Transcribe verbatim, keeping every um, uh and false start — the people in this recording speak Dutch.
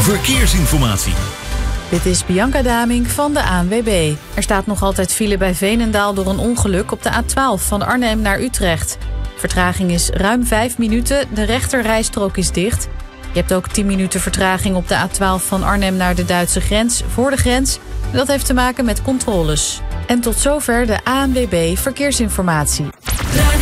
verkeersinformatie. Dit is Bianca Damink van de A N W B. Er staat nog altijd file bij Veenendaal door een ongeluk op de A twaalf van Arnhem naar Utrecht. Vertraging is ruim vijf minuten, de rechterrijstrook is dicht. Je hebt ook tien minuten vertraging op de A twaalf van Arnhem naar de Duitse grens voor de grens. Dat heeft te maken met controles. En tot zover de A N W B Verkeersinformatie.